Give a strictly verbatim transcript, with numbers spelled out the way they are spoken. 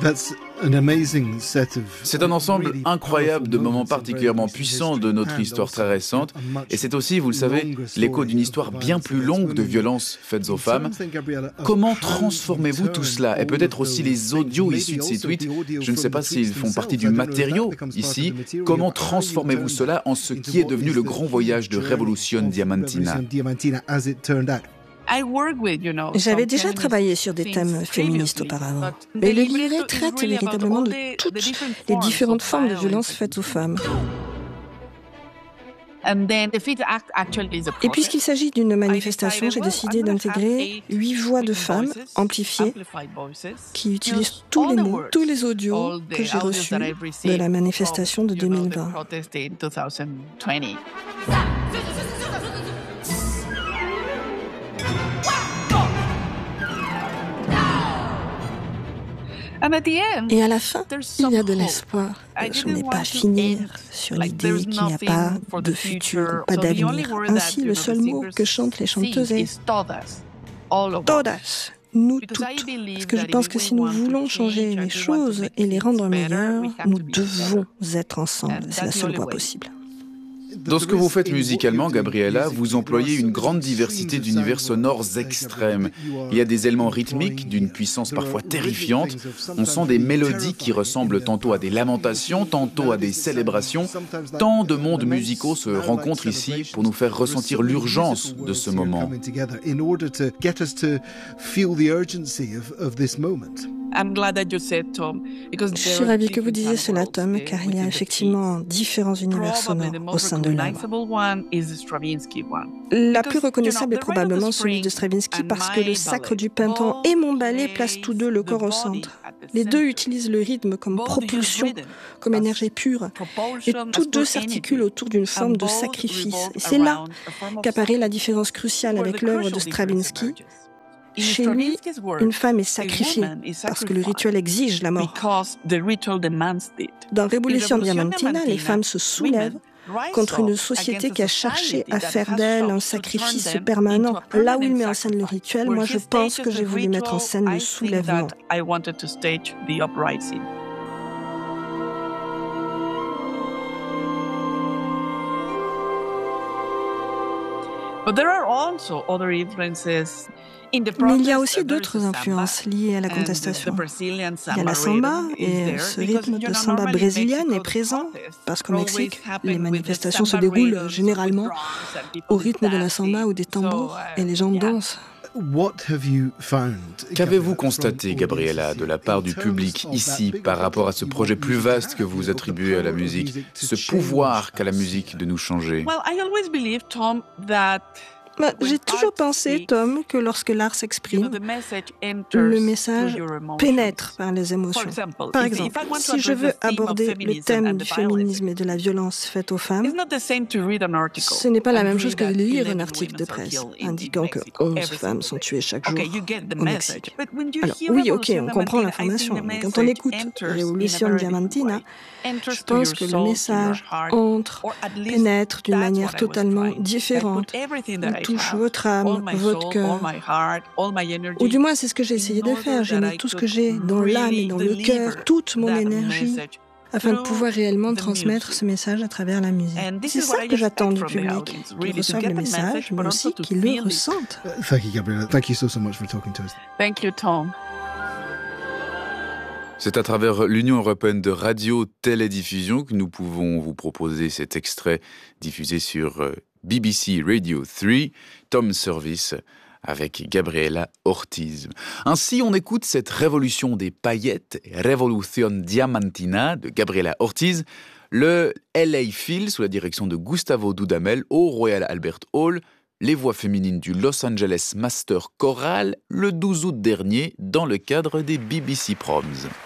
C'est un ensemble incroyable de moments particulièrement puissants de notre histoire très récente. Et c'est aussi, vous le savez, l'écho d'une histoire bien plus longue de violences faites aux femmes. Comment transformez-vous tout cela? Et peut-être aussi les audios issus de ces tweets. Je ne sais pas s'ils font partie du matériau ici. Comment transformez-vous cela en ce qui est devenu le grand voyage de Revolution Diamantina? J'avais déjà travaillé sur des thèmes féministes auparavant, mais le livret traite véritablement de toutes les différentes formes de violences faites aux femmes. Et puisqu'il s'agit d'une manifestation, j'ai décidé d'intégrer huit voix de femmes amplifiées qui utilisent tous les mots, tous les audios que j'ai reçus de la manifestation de deux mille vingt. Et à la fin, il y a de l'espoir. Je n'ai pas à finir sur l'idée qu'il n'y a pas de futur, pas d'avenir. Ainsi, le seul mot que chantent les chanteuses est « todas ». Nous toutes. Parce que je pense que si nous voulons changer les choses et les rendre meilleures, nous devons être ensemble. C'est la seule voie possible. Dans ce que vous faites musicalement, Gabriela, vous employez une grande diversité d'univers sonores extrêmes. Il y a des éléments rythmiques d'une puissance parfois terrifiante. On sent des mélodies qui ressemblent tantôt à des lamentations, tantôt à des célébrations. Tant de mondes musicaux se rencontrent ici pour nous faire ressentir l'urgence de ce moment. Je suis ravie que vous disiez cela, Tom, car il y a effectivement différents univers sonores au sein de l'œuvre. La plus reconnaissable est probablement celui de Stravinsky parce que le Sacre du Printemps et Mon ballet placent tous deux le corps au centre. Les deux utilisent le rythme comme propulsion, comme énergie pure, et tous deux s'articulent autour d'une forme de sacrifice. Et c'est là qu'apparaît la différence cruciale avec l'œuvre de Stravinsky. Chez lui, une femme est sacrifiée parce que le rituel exige la mort. Dans Revolution Diamantina, les femmes se soulèvent contre une société qui a cherché à faire d'elle un sacrifice permanent. Là où il met en scène le rituel, moi je pense que j'ai voulu mettre en scène le soulèvement. Mais il y a aussi d'autres influences liées à la contestation. Il y a la samba, et ce rythme de samba brésilienne est présent, parce qu'au Mexique, les manifestations se déroulent généralement au rythme de la samba ou des tambours, et les gens dansent. Qu'avez-vous constaté, Gabriela, de la part du public ici par rapport à ce projet plus vaste que vous attribuez à la musique, ce pouvoir qu'a la musique de nous changer? Bah, j'ai toujours pensé, Tom, que lorsque l'art s'exprime, le message pénètre par les émotions. Par exemple, si je veux aborder le thème du féminisme et de la violence faite aux femmes, ce n'est pas la même chose que de lire un article de presse indiquant que onze femmes sont tuées chaque jour au Mexique. Alors oui, ok, on comprend l'information, mais quand on écoute Revolution Diamantina, je pense que le message entre, pénètre d'une manière totalement différente. Touche votre âme, votre cœur. Ou du moins, c'est ce que j'ai essayé de faire. J'ai mis tout ce que j'ai dans l'âme et dans le cœur, toute mon énergie, afin de pouvoir réellement transmettre ce message à travers la musique. C'est ça que j'attends du public, qu'ils reçoivent le message, mais aussi qu'ils le ressentent. Thank you, Gabriela. Thank you so, so much for talking to us. Thank you, Tom. C'est à travers l'Union européenne de radio-télédiffusion que nous pouvons vous proposer cet extrait diffusé sur B B C Radio trois, Tom Service, avec Gabriela Ortiz. Ainsi, on écoute cette révolution des paillettes, Revolution Diamantina, de Gabriela Ortiz, le L A Phil, sous la direction de Gustavo Dudamel, au Royal Albert Hall, les voix féminines du Los Angeles Master Choral, le douze août dernier, dans le cadre des B B C Proms.